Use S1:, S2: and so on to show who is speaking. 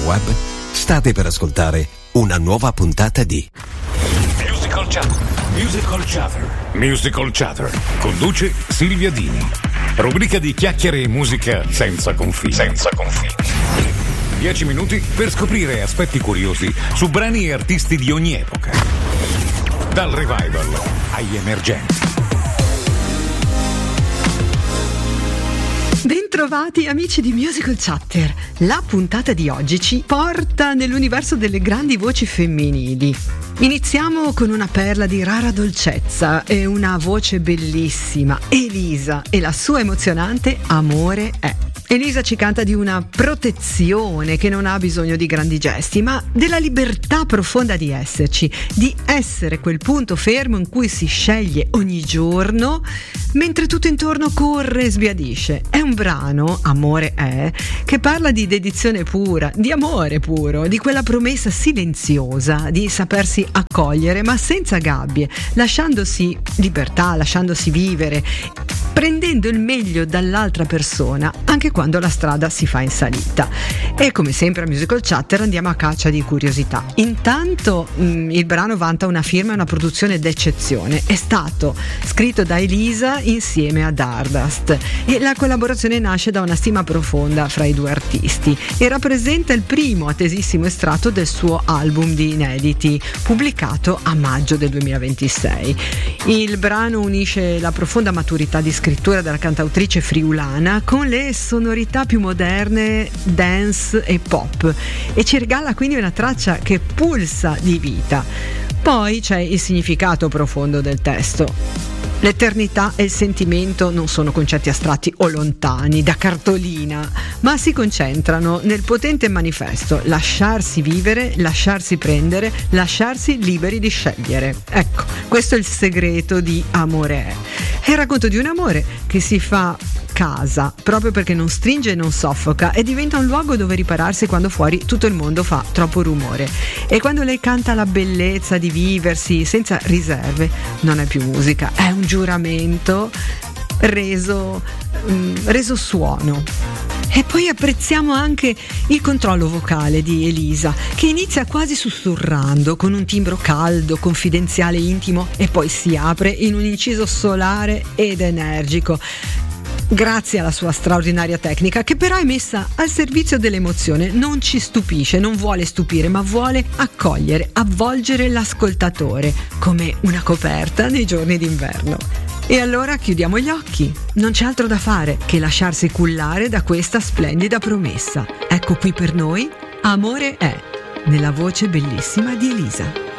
S1: web, state per ascoltare una nuova puntata di
S2: Musical Chatter. Musical Chatter. Musical Chatter. Conduce Silvia Dini. Rubrica di chiacchiere e musica senza confini. 10 minuti per scoprire aspetti curiosi su brani e artisti di ogni epoca. Dal revival agli emergenti.
S3: Bentrovati amici di Musical Chatter. La puntata di oggi ci porta nell'universo delle grandi voci femminili. Iniziamo con una perla di rara dolcezza e una voce bellissima, Elisa, e la sua emozionante Amore è. Elisa ci canta di una protezione che non ha bisogno di grandi gesti, ma della libertà profonda di esserci, di essere quel punto fermo in cui si sceglie ogni giorno, mentre tutto intorno corre e sbiadisce. È un brano, Amore è, che parla di dedizione pura, di amore puro, di quella promessa silenziosa, di sapersi accogliere ma senza gabbie, lasciandosi libertà, lasciandosi vivere, prendendo il meglio dall'altra persona anche quando la strada si fa in salita. E come sempre a Musical Chatter andiamo a caccia di curiosità. Intanto il brano vanta una firma e una produzione d'eccezione. È stato scritto da Elisa insieme a Dardust e la collaborazione nasce da una stima profonda fra i due artisti e rappresenta il primo attesissimo estratto del suo album di inediti pubblicato a maggio del 2026. Il brano unisce la profonda maturità di scrittura della cantautrice friulana con le sonorità più moderne, dance e pop, e ci regala quindi una traccia che pulsa di vita. Poi c'è il significato profondo del testo. L'eternità e il sentimento non sono concetti astratti o lontani da cartolina, ma si concentrano nel potente manifesto: lasciarsi vivere, lasciarsi prendere, lasciarsi liberi di scegliere. Ecco, questo è il segreto di Amore è. È il racconto di un amore che si fa casa proprio perché non stringe e non soffoca e diventa un luogo dove ripararsi quando fuori tutto il mondo fa troppo rumore. E quando lei canta la bellezza di viversi senza riserve, non è più musica, è un giuramento reso suono. E poi apprezziamo anche il controllo vocale di Elisa, che inizia quasi sussurrando, con un timbro caldo, confidenziale, intimo, e poi si apre in un inciso solare ed energico, grazie alla sua straordinaria tecnica, che però è messa al servizio dell'emozione. Non ci stupisce, non vuole stupire, ma vuole accogliere, avvolgere l'ascoltatore come una coperta nei giorni d'inverno. E allora chiudiamo gli occhi, non c'è altro da fare che lasciarsi cullare da questa splendida promessa. Ecco qui per noi Amore è, nella voce bellissima di Elisa.